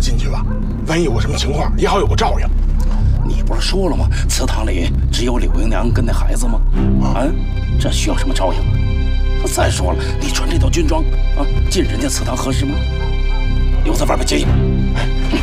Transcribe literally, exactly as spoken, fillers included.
进去吧，万一有个什么情况，也好有个照应。 你不是说了吗？祠堂里只有柳英娘跟那孩子吗？啊，这需要什么照应啊？再说了，你穿这套军装啊，进人家祠堂合适吗？留在外边接应。